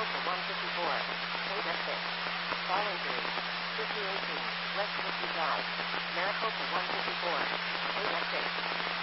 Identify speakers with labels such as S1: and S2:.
S1: Maricopa 154, Page 6. Fall injury. 5018, West 50 Drive. Maricopa 154, Page 6.